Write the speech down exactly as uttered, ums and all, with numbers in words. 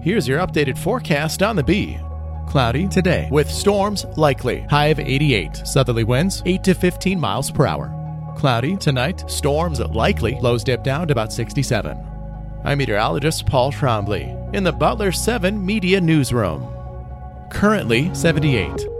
Here's your updated forecast on the B. Cloudy today with storms likely. High of eighty-eight. Southerly winds eight to fifteen miles per hour. Cloudy tonight. Storms likely. Lows dip down to about sixty-seven. I'm meteorologist Paul Trombley in the Butler seven Media Newsroom. Currently seventy-eight.